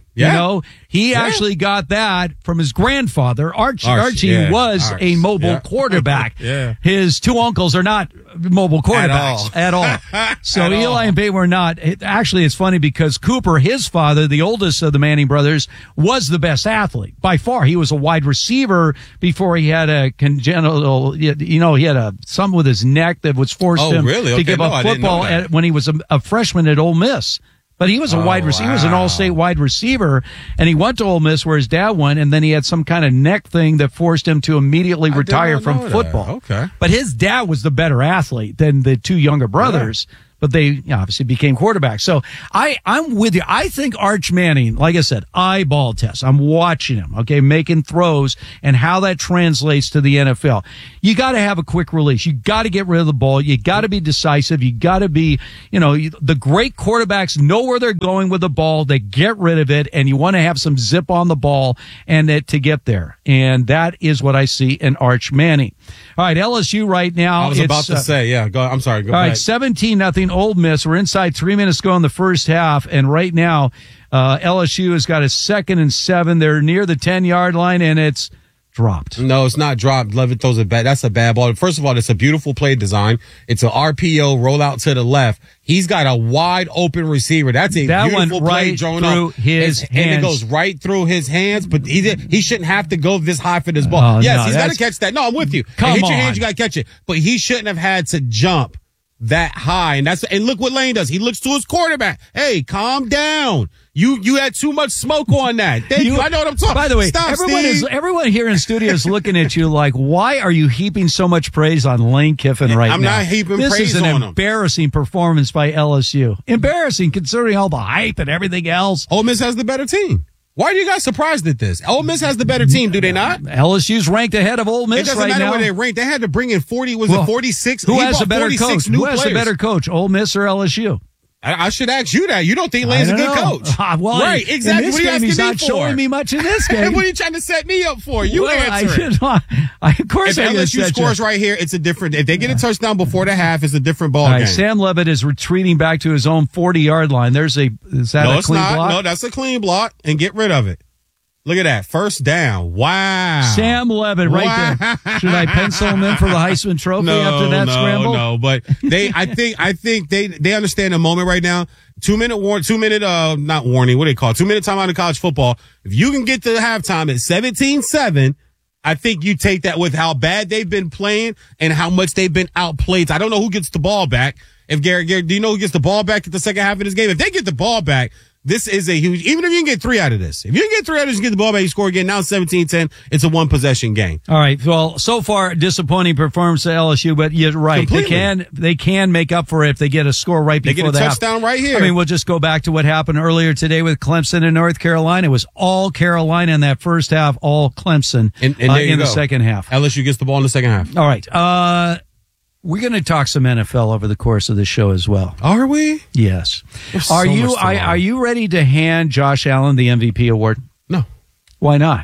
He actually got that from his grandfather. Archie was a mobile quarterback. His two uncles are not mobile quarterbacks at all. So Eli and Peyton were not. Actually, it's funny because Cooper, his father, the oldest of the Manning brothers, was the best athlete by far. He was a wide receiver before he had a congenital, he had something with his neck that was forced him to give up football when he was a freshman at Ole Miss. But he was a wide receiver. He was an all-state wide receiver, and he went to Ole Miss where his dad went, and then he had some kind of neck thing that forced him to immediately retire from football. Okay. But his dad was the better athlete than the two younger brothers. Yeah. But they obviously became quarterbacks. So I'm with you. I think Arch Manning, like I said, eyeball test. I'm watching him, making throws and how that translates to the NFL. You got to have a quick release. You got to get rid of the ball. You got to be decisive. You got to be, the great quarterbacks know where they're going with the ball. They get rid of it, and you want to have some zip on the ball and to get there. And that is what I see in Arch Manning. All right, LSU right now. I was about to say, yeah. I'm sorry. Go ahead. All right, 17-0 Ole Miss. We're inside 3 minutes to go in the first half, and right now LSU has got a 2nd and 7. They're near the 10-yard line, and it's dropped. No, it's not dropped. Levitt throws it back. That's a bad ball. First of all, it's a beautiful play design. It's an RPO roll out to the left. He's got a wide open receiver. That's a beautiful play drawn through his hands. And it goes right through his hands, but he shouldn't have to go this high for this ball. Yes, he's got to catch that. No, I'm with you. Hit your hands, you got to catch it. But he shouldn't have had to jump that high. And look what Lane does. He looks to his quarterback. Hey, calm down. You had too much smoke on that. Thank you. I know what I'm talking about. By the way, Stop, everyone here in studio is looking at you like, why are you heaping so much praise on Lane Kiffin now? I'm not heaping praise on him. This is an embarrassing performance by LSU. Embarrassing considering all the hype and everything else. Ole Miss has the better team. Why are you guys surprised at this? Ole Miss has the better team, do they not? LSU's ranked ahead of Ole Miss right now. It doesn't matter where they rank. They had to bring in 46? Who has a better coach? Who has a better coach, Ole Miss or LSU? I should ask you that. You don't think Lane's a good coach. Well, right, exactly. What are you asking he's me not for? Showing me much in this game. What are you trying to set me up for? You answer it. Of course if LSU scores right here, it's a different. If they get a touchdown before the half, it's a different ball game. Sam Levitt is retreating back to his own 40-yard line. Is that a clean block? No, that's a clean block, and get rid of it. Look at that. First down. Wow. Sam Levitt right there. Should I pencil him in for the Heisman Trophy after that scramble? No, but I think they understand the moment right now. 2 minute not warning. What do they call it? 2 minute timeout in college football. If you can get to the halftime at 17-7, I think you take that with how bad they've been playing and how much they've been outplayed. I don't know who gets the ball back. If Garrett, do you know who gets the ball back at the second half of this game? If they get the ball back, this is a huge, even if you can get 3 out of this. If you can get 3 out of this, you get the ball back, you score again. Now it's 17-10. It's a one possession game. All right. Well, so far, disappointing performance at LSU, but you're right. Completely. They can make up for it if they get a score right before the half. They get a touchdown right here. I mean, we'll just go back to what happened earlier today with Clemson and North Carolina. It was all Carolina in that first half, all Clemson in the second half. LSU gets the ball in the second half. All right. We're going to talk some NFL over the course of the show as well. Are we? Yes. Are you ready to hand Josh Allen the MVP award? No. Why not?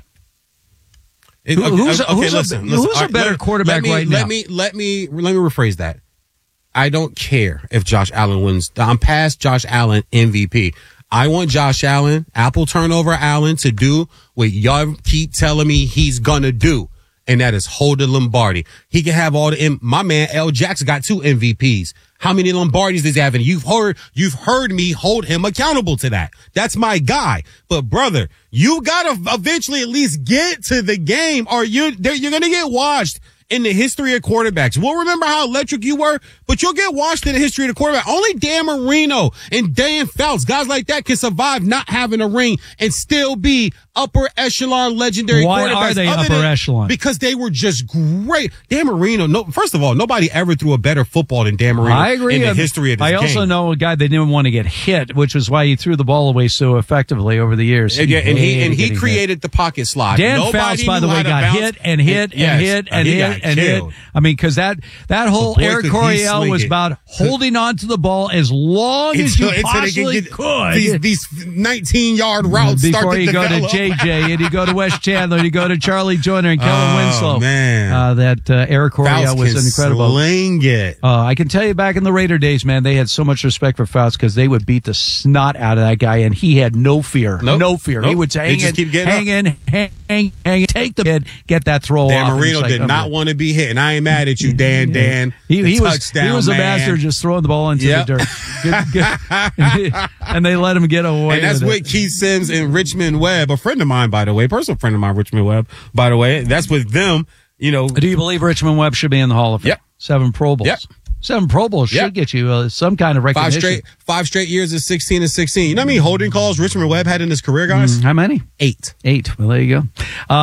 Who's a better quarterback right now? Let me rephrase that. I don't care if Josh Allen wins. I'm past Josh Allen MVP. I want Josh Allen, Apple turnover Allen, to do what y'all keep telling me he's gonna do. And that is hold the Lombardi. He can have my man L. Jackson got 2 MVPs. How many Lombardis does he have? And you've heard me hold him accountable to that. That's my guy. But brother, you gotta eventually at least get to the game or you're gonna get washed in the history of quarterbacks. We'll remember how electric you were, but you'll get washed in the history of the quarterback. Only Dan Marino and Dan Fouts, guys like that, can survive not having a ring and still be upper echelon legendary quarterbacks. Why are they upper echelon? Because they were just great. Dan Marino, first of all, nobody ever threw a better football than Dan Marino I agree. in the history of this game. I also know a guy that didn't want to get hit, which was why he threw the ball away so effectively over the years. And he created the pocket slide. Dan Fouts, by the way, got hit. I mean, because that whole Eric Coryell was about holding on to the ball as long as you possibly could. These 19-yard routes before start to you go to develop. JJ and you go to Wes Chandler, you go to Charlie Joyner and Kellen Winslow. Man, Eric Coryell was incredible. Sling it. I can tell you, back in the Raider days, man, they had so much respect for Fouts because they would beat the snot out of that guy, and he had no fear. No fear. He would say, hang in, take the bid, get that throw Dan off. Marino did not want to be hit, and I ain't mad at you, Dan. He touchdown, was a master of just throwing the ball into the dirt. And they let him get away. And that's with Keith Sims and Richmond Webb, a friend of mine, by the way, personal friend of mine, Richmond Webb, by the way. That's with them, you know. Do you believe Richmond Webb should be in the Hall of Fame? Yep. 7 Pro Bowls. Yep. 7 Pro Bowls should get you some kind of recognition. 5 straight years of 16-16. You know how many holding calls Richmond Webb had in his career, guys? How many? 8. 8. Well, there you go.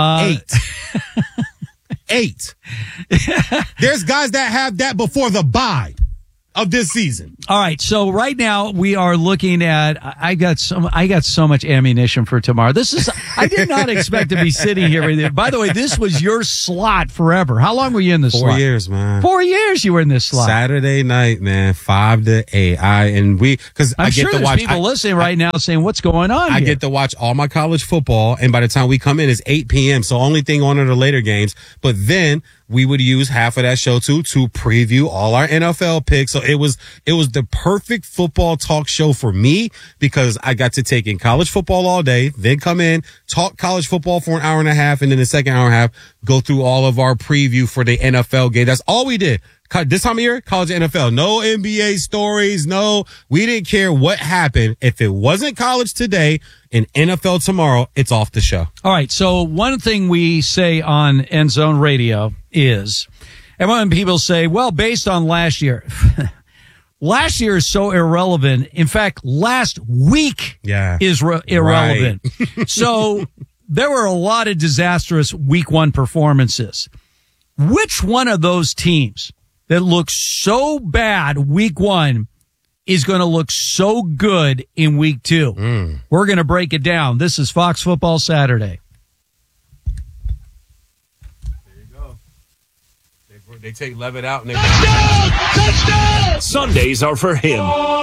8. There's guys that have that before the bye of this season. All right, so right now we are looking at. I got so much ammunition for tomorrow. I did not expect to be sitting here with you. By the way, this was your slot forever. How long were you in this slot? 4 years, man. 4 years you were in this slot. Saturday night, man, 5 to 8. Because I'm I sure get to there's watch people listening right now saying, "What's going on?" I here? get to watch all my college football, and by the time we come in, it's 8 p.m. So only thing on are the later games. But then we would use half of that show to preview all our NFL picks. So it was the perfect football talk show for me because I got to take in college football all day, then come in, talk college football for an hour and a half, and then the second hour and a half, go through all of our preview for the NFL game. That's all we did. This time of year, college and NFL. No NBA stories. No, we didn't care what happened. If it wasn't college today and NFL tomorrow, it's off the show. All right. So one thing we say on End Zone Radio is, and when people say, well, based on last year, last year is so irrelevant. In fact, last week is irrelevant. Right. So there were a lot of disastrous week 1 performances. Which one of those teams that looks so bad week 1 is going to look so good in week 2? We're going to break it down. This is Fox Football Saturday. There you go. They take Levitt out and they touchdown! Sundays are for him.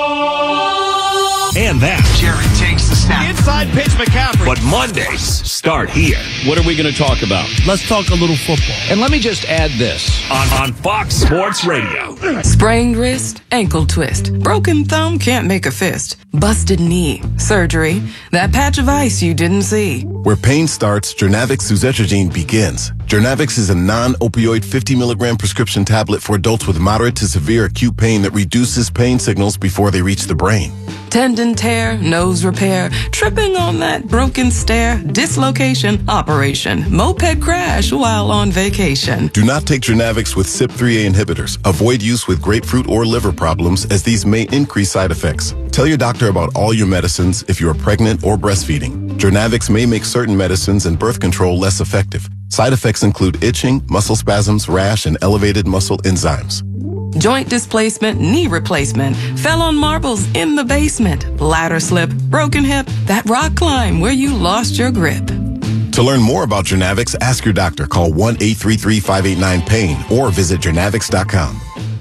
And that. Jared takes the snap. Inside pitch McCaffrey. But Mondays start here. What are we going to talk about? Let's talk a little football. And let me just add this. On Fox Sports Radio. Sprained wrist, ankle twist, broken thumb, can't make a fist, busted knee, surgery, that patch of ice you didn't see. Where pain starts, Jernavix suzetrigine begins. Jernavix is a non-opioid 50 milligram prescription tablet for adults with moderate to severe acute pain that reduces pain signals before they reach the brain. Tendon tear, nose repair, tripping on that broken stair, dislocation, operation, moped crash while on vacation. Do not take Jernavix with CYP3A inhibitors. Avoid use with grapefruit or liver problems as these may increase side effects. Tell your doctor about all your medicines if you are pregnant or breastfeeding. Jernavix may make certain medicines and birth control less effective. Side effects include itching, muscle spasms, rash, and elevated muscle enzymes. Joint displacement, knee replacement, fell on marbles in the basement, ladder slip, broken hip, that rock climb where you lost your grip. To learn more about Jernavix, ask your doctor. Call 1-833-589-PAIN or visit Jernavix.com.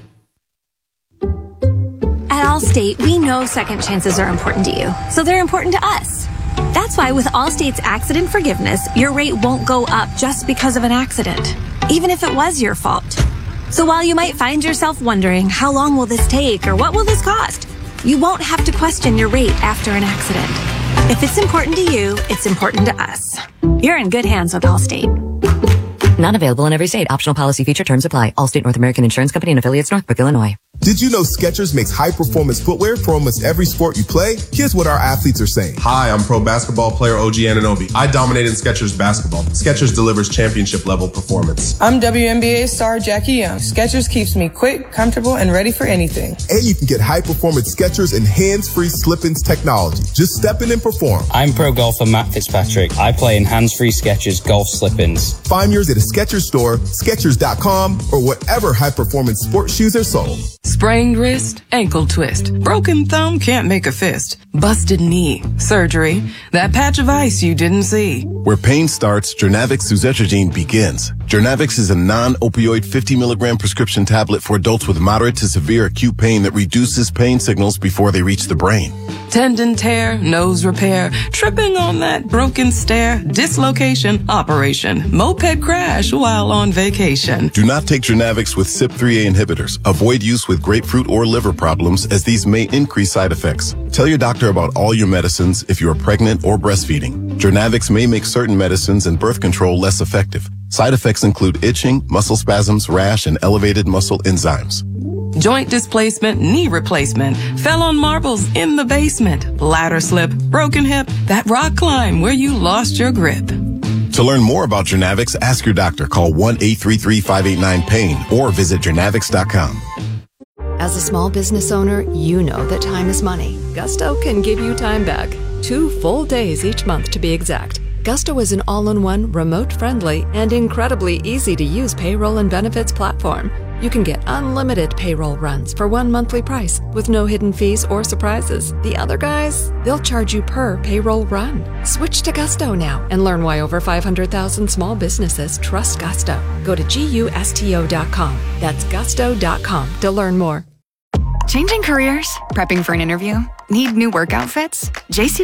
At Allstate, we know second chances are important to you, so they're important to us. That's why with Allstate's accident forgiveness, your rate won't go up just because of an accident, even if it was your fault. So while you might find yourself wondering, how long will this take or what will this cost? You won't have to question your rate after an accident. If it's important to you, it's important to us. You're in good hands with Allstate. Not available in every state. Optional policy feature terms apply. Allstate North American Insurance Company and affiliates, Northbrook, Illinois. Did you know Skechers makes high-performance footwear for almost every sport you play? Here's what our athletes are saying. Hi, I'm pro basketball player OG Anunoby. I dominate in Skechers basketball. Skechers delivers championship-level performance. I'm WNBA star Jackie Young. Skechers keeps me quick, comfortable, and ready for anything. And you can get high-performance Skechers and hands-free slip-ins technology. Just step in and perform. I'm pro golfer Matt Fitzpatrick. I play in hands-free Skechers golf slip-ins. Find yours at a Skechers store, Skechers.com, or whatever high-performance sports shoes are sold. Sprained wrist, ankle twist, broken thumb can't make a fist, busted knee, surgery, that patch of ice you didn't see. Where pain starts, Jernavix suzetrigine begins. Jernavix is a non-opioid 50 milligram prescription tablet for adults with moderate to severe acute pain that reduces pain signals before they reach the brain. Tendon tear, nose repair, tripping on that broken stair, dislocation, operation, moped crash while on vacation. Do not take Jernavix with CYP3A inhibitors. Avoid use with grapefruit or liver problems as these may increase side effects. Tell your doctor about all your medicines if you are pregnant or breastfeeding. Jernavix may make certain medicines and birth control less effective. Side effects include itching, muscle spasms, rash, and elevated muscle enzymes. Joint displacement, knee replacement, fell on marbles in the basement, ladder slip, broken hip, that rock climb where you lost your grip. To learn more about Jernavix, ask your doctor. Call 1-833-589-PAIN or visit Jernavix.com. As a small business owner, you know that time is money. Gusto can give you time back. 2 full days each month to be exact. Gusto is an all-in-one, remote-friendly, and incredibly easy-to-use payroll and benefits platform. You can get unlimited payroll runs for one monthly price with no hidden fees or surprises. The other guys, they'll charge you per payroll run. Switch to Gusto now and learn why over 500,000 small businesses trust Gusto. Go to GUSTO.com. That's gusto.com to learn more. Changing careers? Prepping for an interview? Need new work outfits? JC